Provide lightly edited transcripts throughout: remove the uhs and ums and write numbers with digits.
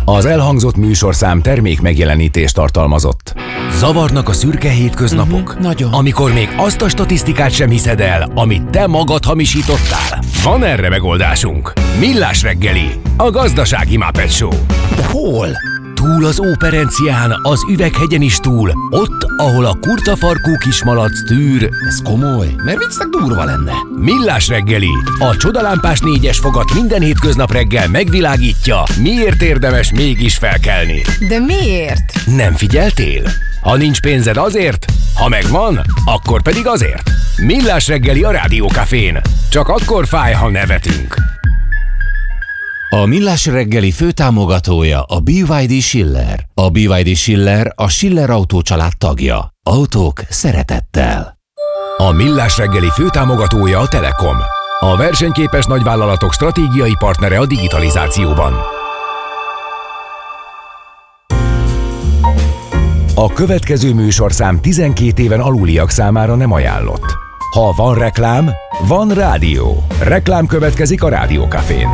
Az elhangzott műsorszám termék megjelenítést tartalmazott. Zavarnak a szürke hétköznapok? Nagyon. Amikor még azt a statisztikát sem hiszed el, amit te magad hamisítottál? Van erre megoldásunk. Millás reggeli, a gazdasági Muppet Show. De hol? Túl az Óperencián, az Üveghegyen is túl, ott, ahol a kurtafarkú kismalac tűr. Ez komoly, mert viccnek durva lenne. Millás reggeli, a csodalámpás 4-es fogat minden hétköznap reggel megvilágítja, miért érdemes mégis felkelni. De miért? Nem figyeltél? Ha nincs pénzed azért, ha megvan, akkor pedig azért. Millás reggeli a Rádiókafén. Csak akkor fáj, ha nevetünk. A Millás reggeli főtámogatója a BYD Schiller. A BYD Schiller a Schiller Autó család tagja. Autók szeretettel. A Millás reggeli főtámogatója a Telekom. A versenyképes nagyvállalatok stratégiai partnere a digitalizációban. A következő műsorszám 12 éven aluliak számára nem ajánlott. Ha van reklám, van rádió. Reklám következik a Rádiókafén.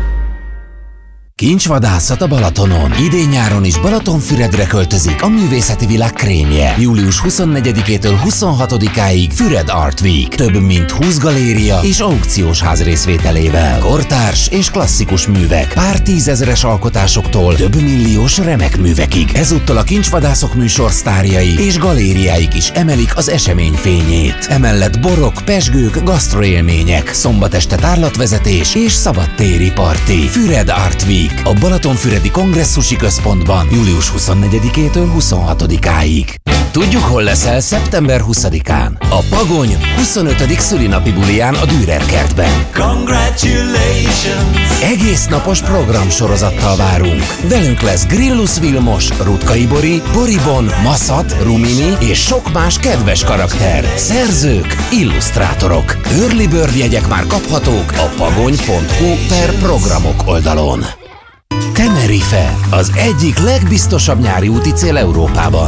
Kincsvadászat a Balatonon. Idén-nyáron is Balatonfüredre költözik a művészeti világ krémje. Július 24-től 26-áig Füred Art Week. Több mint 20 galéria és aukciós ház részvételével. Kortárs és klasszikus művek. Pár tízezeres alkotásoktól több milliós remek művekig. Ezúttal a Kincsvadászok műsor sztárjai és galériáik is emelik az esemény fényét. Emellett borok, pezsgők, gasztroélmények, szombat este tárlatvezetés és szabadtéri parti. Füred Art Week a Balatonfüredi Kongresszusi Központban július 24-től 26-áig. Tudjuk, hol leszel szeptember 20-án? A Pagony 25. szülinapi buliján a Dürer kertben. Congratulations! Egész napos programsorozattal várunk. Velünk lesz Grillus Vilmos, Rutkay Bori, Boribon, Maszat, Rumini és sok más kedves karakter. Szerzők, illusztrátorok. Early Bird jegyek már kaphatók a pagony.hu/programok oldalon. Tenerife, az egyik legbiztosabb nyári úti cél Európában.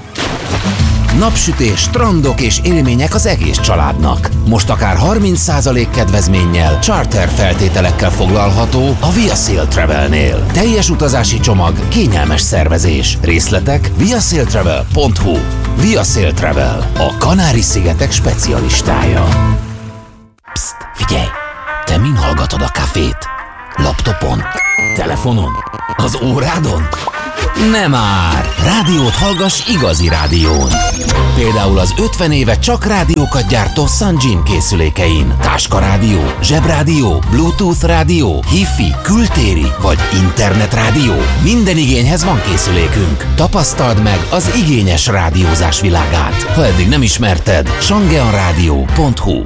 Napsütés, strandok és élmények az egész családnak. Most akár 30% kedvezménnyel, charter feltételekkel foglalható a Via Sail Travelnél. Teljes utazási csomag, kényelmes szervezés. Részletek viasailtravel.hu. Via Sail Travel, a Kanári-szigetek specialistája. Psst, figyelj! Te min hallgatod a kafét? Laptopon? Telefonon? Az órádon? Nem már! Rádiót hallgass igazi rádión. Például az 50 éve csak rádiókat gyártó Sanjin készülékein. Táskarádió, zsebrádió, Bluetooth rádió, Hi-Fi, kültéri vagy internetrádió. Minden igényhez van készülékünk. Tapasztald meg az igényes rádiózás világát. Ha eddig nem ismerted, shangeonradio.hu.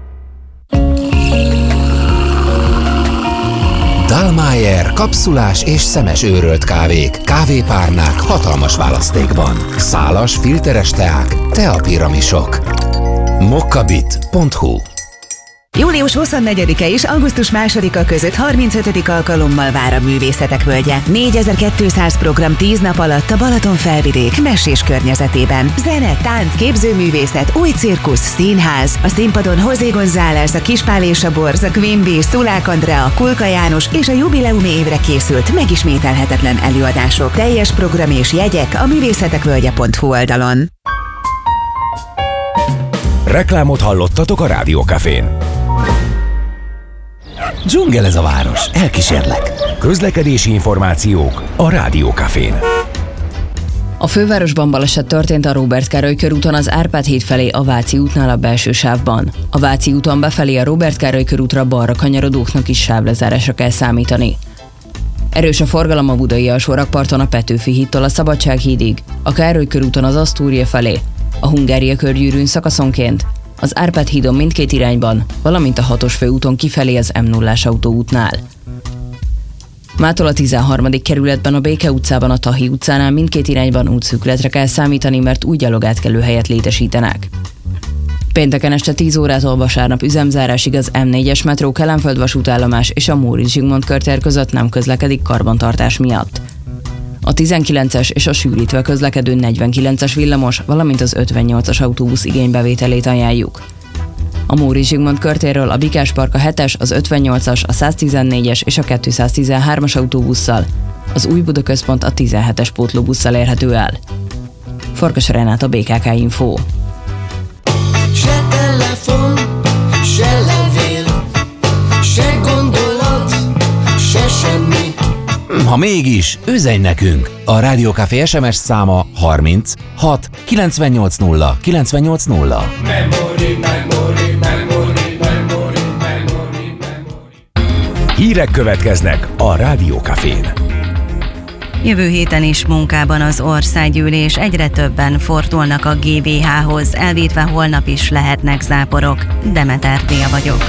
Dallmayr kapszulás és szemes őrölt kávék, kávépárnák hatalmas választékban. Szálas, filteres teák, teapiramisok. mokkabit.hu. Július 24-e és augusztus 2-a között 35. alkalommal vár a Művészetek Völgye. 4200 program 10 nap alatt a Balaton felvidék mesés környezetében. Zene, tánc, képzőművészet, új cirkusz, színház. A színpadon José González, a Kispál és a Borz, a Queen Bee, Szulák Andrea, Kulka János és a jubileumi évre készült megismételhetetlen előadások. Teljes program és jegyek a művészetekvölgye.hu oldalon. Reklámot hallottatok a Rádiókafén. Dzsungel ez a város, elkísérlek. Közlekedési információk a Rádiókafén. A fővárosban baleset történt a Róbert Károly körúton az Árpád híd felé a Váci útnál a belső sávban. A Váci úton befelé a Róbert Károly körútra balra kanyarodóknak is sávlezárásra kell számítani. Erős a forgalom a budai alsórakparton a Petőfi hídtól a Szabadság hídig, a Károly körúton az Asztúria felé, a Hungária körgyűrűn szakaszonként, az Árpád hídon mindkét irányban, valamint a 6-os főúton kifelé az M0-ás autóútnál. Mától a 13. kerületben a Béke utcában a Tahi utcánál mindkét irányban útszűkületre kell számítani, mert új gyalogátkelőhelyet létesítenek. Pénteken este 10 órától vasárnap üzemzárásig az M4-es metró Kelenföld vasútállomás és a Móricz Zsigmond körtér között nem közlekedik karbantartás miatt. A 19-es és a sűrítve közlekedő 49-es villamos, valamint az 58-as autóbusz igénybevételét ajánljuk. A Móricz Zsigmond körtérről a Bikás Park a 7-es, az 58-as, a 114-es és a 213-as autóbusszal, Az új Buda központ a 17-es pótlóbusszal érhető el. Farkas Renát, a BKK Info. Se telefon, se levél, se gondolat, se semmi. Ha mégis, üzenj nekünk! A Rádiókafé SMS száma 30 6 980 980. Hírek következnek a Rádiókafén. Jövő héten is munkában az országgyűlés, egyre többen fordulnak a GVH-hoz, elvétve holnap is lehetnek záporok. Demeter Dél vagyok.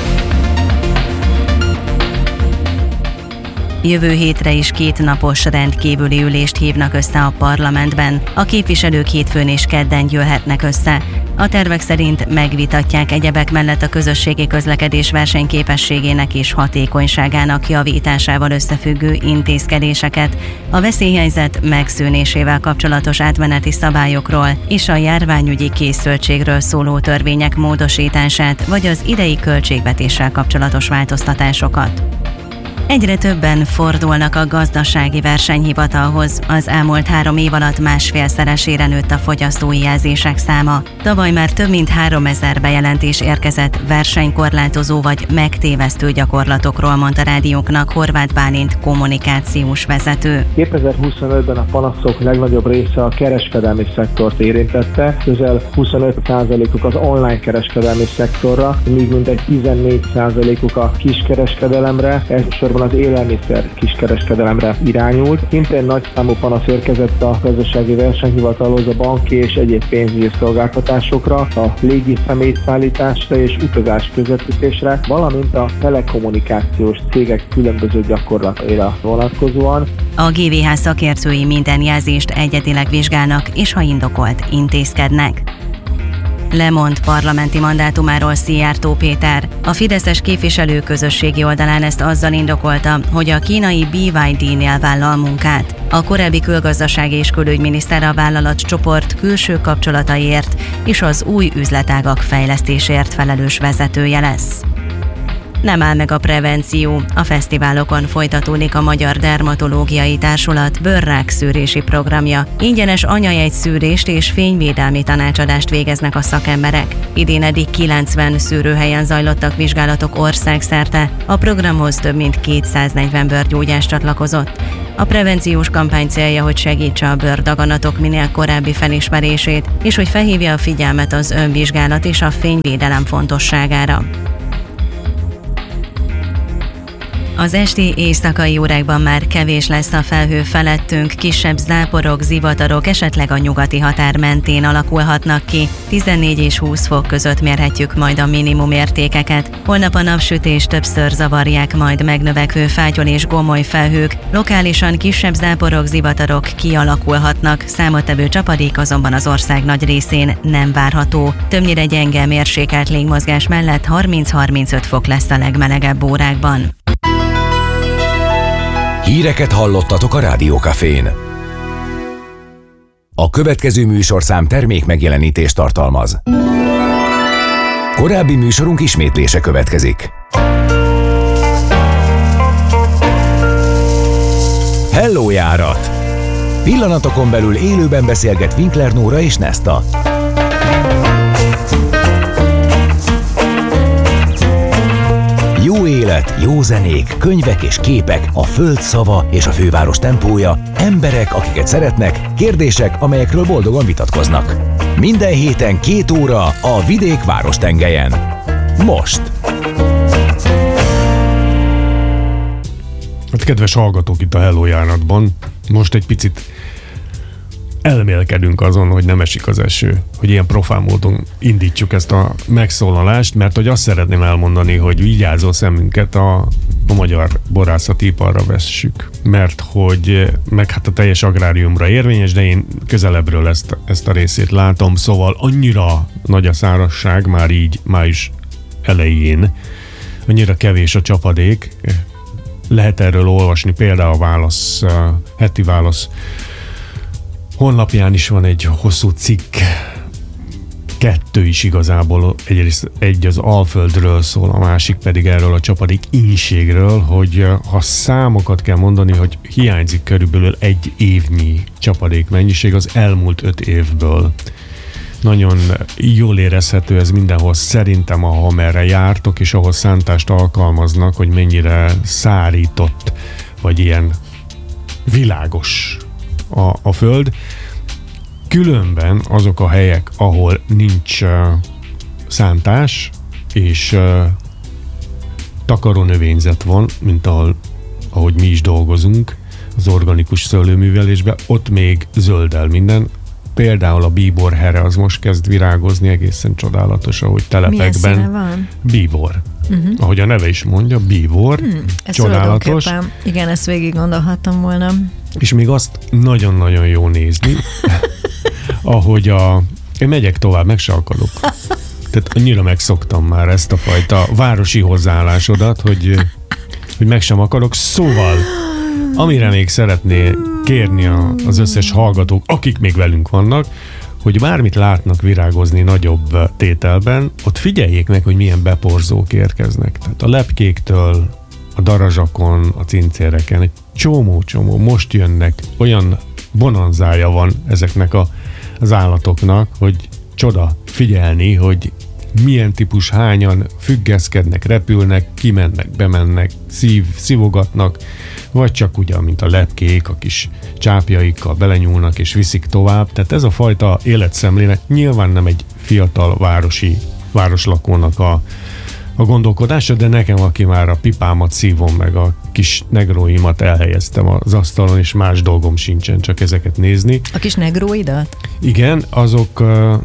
Jövő hétre is 2 napos rendkívüli ülést hívnak össze a parlamentben. A képviselők hétfőn és kedden gyűlhetnek össze. A tervek szerint megvitatják egyebek mellett a közösségi közlekedés versenyképességének és hatékonyságának javításával összefüggő intézkedéseket, a veszélyhelyzet megszűnésével kapcsolatos átmeneti szabályokról és a járványügyi készültségről szóló törvények módosítását, vagy az idei költségvetéssel kapcsolatos változtatásokat. Egyre többen fordulnak a gazdasági versenyhivatalhoz. Az elmúlt 3 év alatt 1,5-szeresére nőtt a fogyasztói jelzések száma. Tavaly már több mint 3000 bejelentés érkezett versenykorlátozó vagy megtévesztő gyakorlatokról, mondta rádiónknak Horváth Bálint kommunikációs vezető. 2025-ben a panaszok legnagyobb része a kereskedelmi szektort érintette, közel 25%-uk az online kereskedelmi szektorra, míg mintegy 14%-uk a kiskereskedelemre, elsősorban az élelmiszer kiskereskedelemre irányult. Szintén nagy számú panasz érkezett a gazdasági versenyhivatalhoz a banki és egyéb pénzügyi szolgáltatásokra, a légi személyszállításra és utazás közvetítésre, valamint a telekommunikációs cégek különböző gyakorlataira vonatkozóan. A GVH szakértői minden jelzést egyedileg vizsgálnak, és ha indokolt, intézkednek. Lemond parlamenti mandátumáról Szijjártó Péter. A fideszes képviselő közösségi oldalán ezt azzal indokolta, hogy a kínai BYD-nél vállal munkát. A korábbi külgazdasági és külügyminiszter a vállalatcsoport külső kapcsolataiért és az új üzletágak fejlesztésért felelős vezetője lesz. Nem áll meg a prevenció. A fesztiválokon folytatódik a Magyar Dermatológiai Társulat bőrrákszűrési programja. Ingyenes anyajegyszűrést és fényvédelmi tanácsadást végeznek a szakemberek. Idén eddig 90 szűrőhelyen zajlottak vizsgálatok országszerte. A programhoz több mint 240 bőrgyógyász csatlakozott. A prevenciós kampány célja, hogy segítse a bőrdaganatok minél korábbi felismerését, és hogy felhívja a figyelmet az önvizsgálat és a fényvédelem fontosságára. Az esti éjszakai órákban már kevés lesz a felhő felettünk, kisebb záporok, zivatarok esetleg a nyugati határ mentén alakulhatnak ki. 14 és 20 fok között mérhetjük majd a minimum értékeket. Holnap a napsütés többször zavarják majd megnövekvő fátyol és gomoly felhők, lokálisan kisebb záporok, zivatarok kialakulhatnak, számottevő csapadék azonban az ország nagy részén nem várható. Többnyire gyenge mérsékelt légmozgás mellett 30-35 fok lesz a legmelegebb órákban. Híreket hallottatok a Rádiókafén. A következő műsorszám termék megjelenítést tartalmaz. Korábbi műsorunk ismétlése következik. Hello járat! Pillanatokon belül élőben beszélget Winkler Nóra és Nesta. Jó élet, jó zenék, könyvek és képek, a föld szava és a főváros tempója, emberek, akiket szeretnek, kérdések, amelyekről boldogan vitatkoznak. Minden héten 2 óra a Vidék várostengelyen. Most! Hát kedves hallgatók itt a Hello járatban, most egy picit elmélkedünk azon, hogy nem esik az eső, hogy ilyen profán módon indítsuk ezt a megszólalást, mert hogy azt szeretném elmondani, hogy vigyázó szemünket a magyar borászati iparra vessük, mert hogy meg hát a teljes agráriumra érvényes, de én közelebbről ezt a részét látom, szóval annyira nagy a szárazság már így május elején, annyira kevés a csapadék, lehet erről olvasni, például a Válasz, heti Válasz honlapján is van egy hosszú cikk, kettő is igazából, egyrészt egy az Alföldről szól, a másik pedig erről a csapadék ínségről, hogy ha számokat kell mondani, hogy hiányzik körülbelül egy évnyi csapadék mennyiség az elmúlt 5 évből. Nagyon jól érezhető ez mindenhol, szerintem, amerre jártok, és ahol szántást alkalmaznak, hogy mennyire szárított, vagy ilyen világos a föld. Különben azok a helyek, ahol nincs szántás, és takaró növényzet van, mint ahogy mi is dolgozunk az organikus szőlőművelésben, ott még zöldel minden. Például a bíborhere az most kezd virágozni, egészen csodálatos, ahogy telepekben. Milyen színe van? Bíbor. Ahogy a neve is mondja, bíbor. Csodálatos. Igen, ezt végig gondolhattam volna. És még azt nagyon-nagyon jó nézni, ahogy én megyek tovább, meg se akarok. Tehát annyira megszoktam már ezt a fajta városi hozzáállásodat, hogy meg sem akarok. Szóval, amire még szeretné kérni az összes hallgatók, akik még velünk vannak, hogy bármit látnak virágozni nagyobb tételben, ott figyeljék meg, hogy milyen beporzók érkeznek. Tehát a lepkéktől, a darazsakon, a cincéreken egy csomó most jönnek, olyan bonanzája van ezeknek az állatoknak, hogy csoda figyelni, hogy milyen típus, hányan függeszkednek, repülnek, kimennek, bemennek, szívogatnak, vagy csak ugyan, mint a lepkék, a kis csápjaikkal belenyúlnak és viszik tovább. Tehát ez a fajta életszemlélet nyilván nem egy fiatal városlakónak a gondolkodása, de nekem, aki már a pipámat szívom, meg a kis negróimat elhelyeztem az asztalon, és más dolgom sincsen, csak ezeket nézni. A kis negróidat? Igen, azok,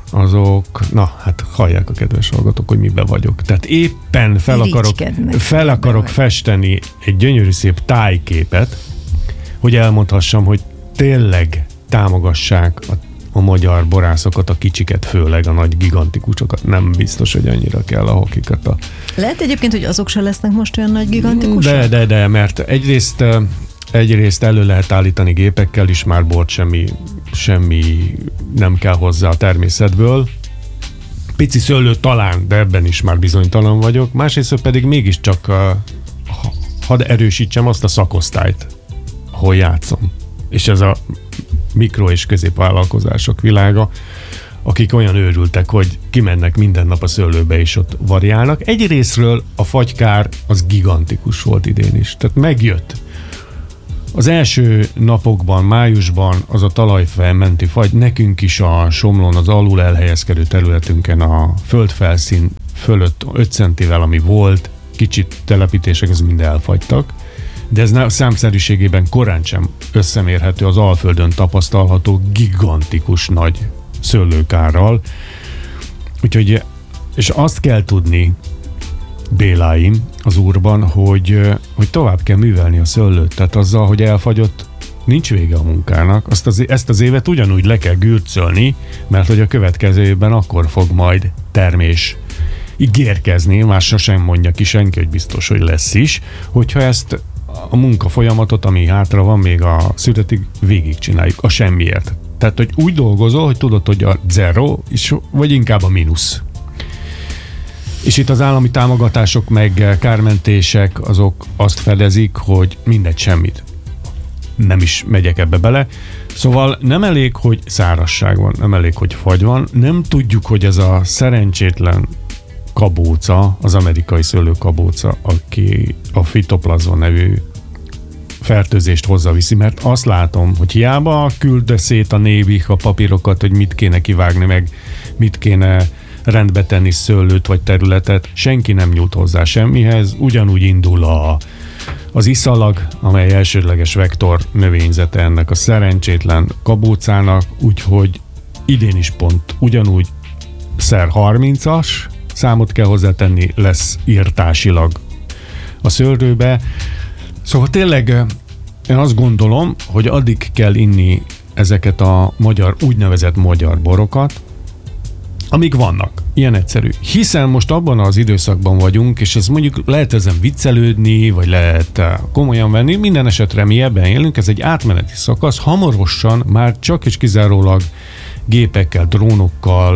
na, hát hallják a kedves hallgatók, hogy miben vagyok. Tehát éppen fel akarok festeni egy gyönyörű szép tájképet, hogy elmondhassam, hogy tényleg támogassák a magyar borászokat, a kicsiket, főleg a nagy gigantikusokat. Nem biztos, hogy annyira kell a hokikat. Lehet egyébként, hogy azok se lesznek most olyan nagy gigantikusok? De, mert egyrészt elő lehet állítani gépekkel is, már bort semmi nem kell hozzá a természetből. Pici szőlő talán, de ebben is már bizonytalan vagyok. Másrészt pedig mégiscsak hadd erősítsem azt a szakosztályt, ahol játszom. És ez a mikro- és középvállalkozások világa, akik olyan őrültek, hogy kimennek minden nap a szőlőbe, és ott variálnak. Egyrészről a fagykár az gigantikus volt idén is. Tehát megjött. Az első napokban, májusban az a talajfelmenti fagy, nekünk is a Somlón, az alul elhelyezkedő területünkön a földfelszín fölött 5 centivel, ami volt, kicsit telepítések, ez mind elfagytak. De ez számszerűségében korán sem összemérhető az Alföldön tapasztalható gigantikus nagy szőlőkárral. Úgyhogy, és azt kell tudni, Béláim, az úrban, hogy tovább kell művelni a szőlőt. Tehát azzal, hogy elfagyott, nincs vége a munkának. Ezt az évet ugyanúgy le kell gürcölni, mert hogy a következő évben akkor fog majd termés ígérkezni, már sosem mondja ki senki, hogy biztos, hogy lesz is, hogyha ezt a munkafolyamatot, ami hátra van még a születig, végigcsináljuk a semmiért. Tehát, hogy úgy dolgozol, hogy tudod, hogy a zero, vagy inkább a mínusz. És itt az állami támogatások meg kármentések azok azt fedezik, hogy mindegy, semmit. Nem is megyek ebbe bele. Szóval nem elég, hogy szárazság van, nem elég, hogy fagy van. Nem tudjuk, hogy ez a szerencsétlen kabóca, az amerikai szőlőkabóca, aki a fitoplazma nevű fertőzést hozzaviszi, mert azt látom, hogy hiába küld szét a névik a papírokat, hogy mit kéne kivágni, meg mit kéne rendbe tenni szőlőt vagy területet, senki nem nyújt hozzá semmihez, ugyanúgy indul az iszalag, amely elsődleges vektor növényzete ennek a szerencsétlen kabócának, úgyhogy idén is pont ugyanúgy szer 30-as számot kell hozzátenni, lesz írtásilag a szőlőbe. Szóval tényleg én azt gondolom, hogy addig kell inni ezeket a úgynevezett magyar borokat, amíg vannak. Ilyen egyszerű. Hiszen most abban az időszakban vagyunk, és ez mondjuk lehet ezen viccelődni, vagy lehet komolyan venni, minden esetre mi ebben élünk, ez egy átmeneti szakasz, hamarosan már csak és kizárólag gépekkel, drónokkal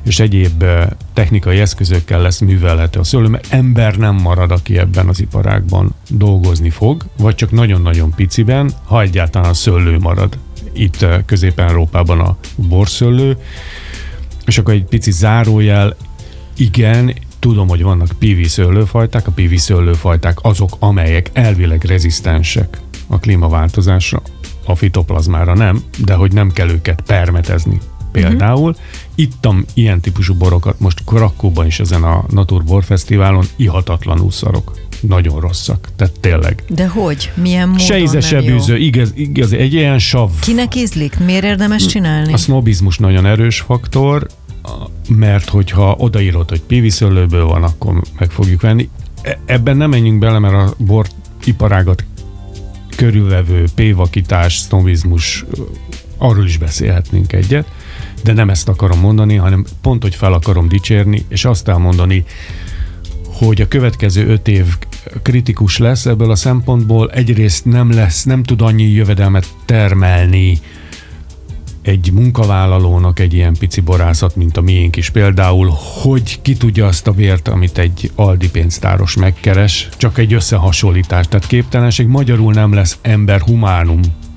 és egyéb technikai eszközökkel lesz művelhető a szőlő, mert ember nem marad, aki ebben az iparágban dolgozni fog, vagy csak nagyon-nagyon piciben, ha egyáltalán a szőlő marad. Itt Közép-Európában a borszőlő, és akkor egy pici zárójel, igen, tudom, hogy vannak PV szőlőfajták, a PV szőlőfajták azok, amelyek elvileg rezisztensek a klímaváltozásra, a fitoplazmára nem, de hogy nem kell őket permetezni. Például ittam ilyen típusú borokat most Krakóban is ezen a Natur Borfesztiválon, ihatatlanul szarok. Nagyon rosszak, tehát tényleg. De hogy? Milyen módon se íze, se bűző, igaz, egy ilyen sav. Kinek ízlik? Miért érdemes csinálni? A sznobizmus nagyon erős faktor, mert hogyha odaírod, hogy PV-szőlőből van, akkor meg fogjuk venni. Ebben nem menjünk bele, mert a boriparágat körülvevő pévakítás, sznobizmus, arról is beszélhetnénk egyet, de nem ezt akarom mondani, hanem pont, hogy fel akarom dicsérni, és azt elmondani, hogy a következő 5 év kritikus lesz ebből a szempontból. Egyrészt nem tud annyi jövedelmet termelni egy munkavállalónak egy ilyen pici borászat, mint a miénk is például, hogy ki tudja azt a vért, amit egy Aldi pénztáros megkeres, csak egy összehasonlítás, tehát képtelenség, magyarul nem lesz ember humánum,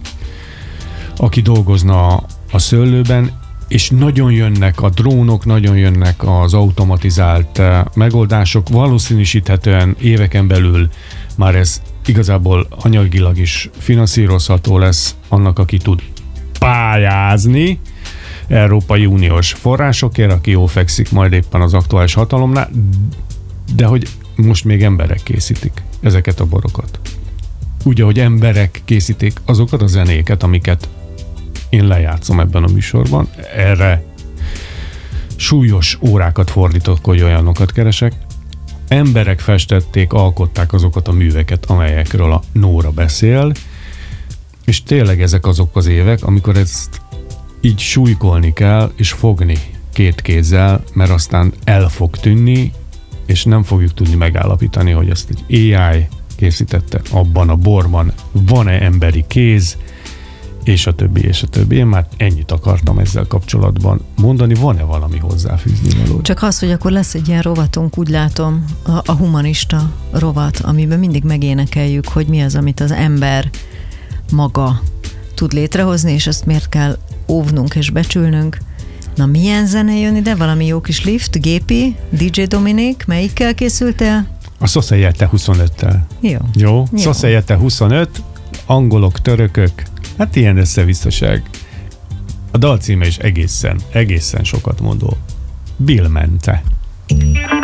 aki dolgozna a szőlőben, és nagyon jönnek a drónok, nagyon jönnek az automatizált megoldások, valószínűsíthetően éveken belül már ez igazából anyagilag is finanszírozható lesz annak, aki tud pályázni Európai Uniós forrásokért, aki jó fekszik majd éppen az aktuális hatalomnál, de hogy most még emberek készítik ezeket a borokat. Úgy, ahogy emberek készítik azokat a zenéket, amiket én lejátszom ebben a műsorban, erre súlyos órákat fordítok, hogy olyanokat keresek. Emberek festették, alkották azokat a műveket, amelyekről a Nóra beszél, és tényleg ezek azok az évek, amikor ezt így súlykolni kell, és fogni 2 kézzel, mert aztán el fog tűnni, és nem fogjuk tudni megállapítani, hogy ezt egy AI készítette, abban a borban van-e emberi kéz, és a többi, és a többi. Én már ennyit akartam ezzel kapcsolatban mondani. Van-e valami hozzáfűzni való? Csak az, hogy akkor lesz egy ilyen rovatunk, úgy látom, a humanista rovat, amiben mindig megénekeljük, hogy mi az, amit az ember maga tud létrehozni, és ezt miért kell óvnunk és becsülnünk. Na, milyen zene jön ide? Valami jó kis lift, gépi, DJ Dominik, melyikkel készültél? A Societe 25-tel. Jó. Societe 25, angolok, törökök, hát ilyen összevisszaság. A dal címe is egészen sokat mondó. Bill Mente.